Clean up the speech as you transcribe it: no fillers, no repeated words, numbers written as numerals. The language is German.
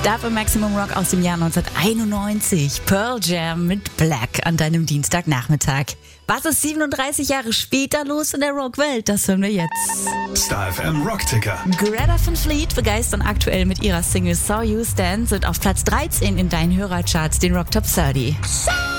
Dafür Maximum Rock aus dem Jahr 1991. Pearl Jam mit Black an deinem Dienstagnachmittag. Was ist 37 Jahre später los in der Rockwelt? Das hören wir jetzt. Star FM Rockticker. Greta Van Fleet begeistern aktuell mit ihrer Single Saw You Stand, sind auf Platz 13 in deinen Hörercharts, den Rock Top 30.